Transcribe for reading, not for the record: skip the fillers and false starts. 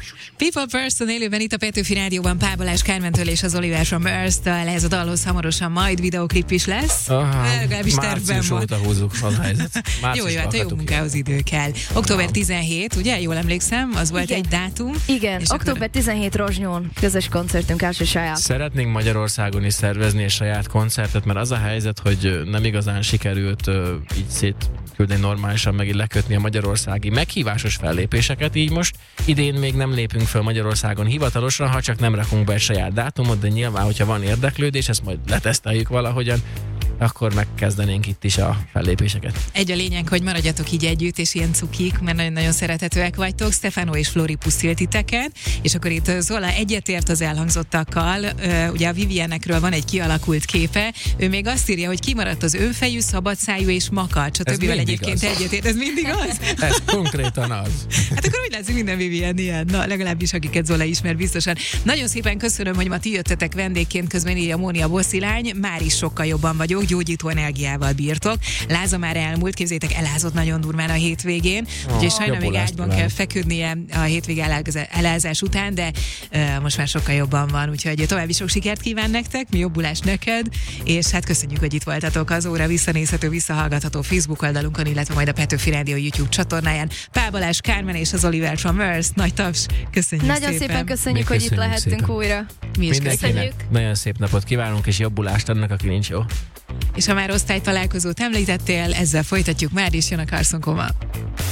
People Person élőben itt a Petőfi Rádióban Pál Balázs Kármentől és az Oliver from Earth-től. Ez a dalhoz hamarosan majd videoklip is lesz. Legalábbis tervben van. Óta húzzuk a helyzet. Jó, hát a jó munkához idő kell. Október 17, ugye? Jól emlékszem, az volt egy dátum. Igen, október 17 Rozsnyón közös koncertünk első saját. Szeretnénk Magyarországon is szervezni egy saját koncertet, mert az a helyzet, hogy nem igazán sikerült így szétküldeni normálisan, meg így lekötni a magyarországi meghívásos fellépéseket, így most idén még nem lépünk fel Magyarországon hivatalosan, ha csak nem rakunk be egy saját dátumot, de nyilván, hogyha van érdeklődés, ezt majd leteszteljük valahogyan, akkor megkezdenénk itt is a fellépéseket. Egy a lényeg, hogy maradjatok így együtt, és ilyen cukik, mert nagyon-nagyon szerethetőek vagytok. Stefano és Flori puszil titeket, és akkor itt Zola egyetért az elhangzottakkal. Ugye a Viviennekről van egy kialakult képe. Ő még azt írja, hogy kimaradt az önfejű, szabadszájú és makacs. A többivel egyébként egyetért. Ez mindig az? Ez konkrétan az. Hát akkor úgy látszik, minden Vivien ilyen. Na, legalábbis akiket Zola ismer biztosan. Nagyon szépen köszönöm, hogy ma ti jöttetek vendégként, közben írja Mónia Bosszilány. Már is sokkal jobban vagyok, gyógyító energiával bírtok. Láza már elmúlt, képzétek, elázott nagyon durván a hétvégén, úgyhogy sajnálom még ágyban kell feküdnie a hétvége elázás után, de most már sokkal jobban van, úgyhogy további sok sikert kíván nektek, mi jobbulást neked, és hát köszönjük, hogy itt voltatok. Az óra visszanézhető, visszahallgatható Facebook oldalunkon, illetve majd a Petőfi Rádió YouTube csatornáján. Pál Balázs, Kármen és az Oliver from Earth. Nagy taps, köszönjük nagyon szépen köszönjük, hogy itt lehettünk szépen újra. Mi is köszönjük. Nagyon szép napot kívánunk, és jobbulást annak, aki nincs jó. És ha már osztálytalálkozót említettél, ezzel folytatjuk, már is jön a Carson Coma.